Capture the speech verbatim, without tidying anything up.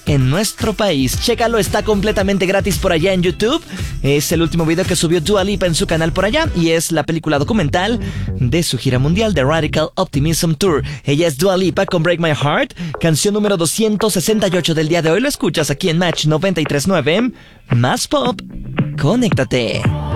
en nuestro país. Chécalo, está completamente gratis por allá en YouTube. Es el último video que subió Dua Lipa en su canal por allá y es la película documental de su gira mundial The Radical Optimism Tour. Ella es Dua Lipa con Break My Heart, canción número doscientos sesenta y ocho del día de hoy. Lo escuchas aquí en Match noventa y tres punto nueve. Más pop, conéctate.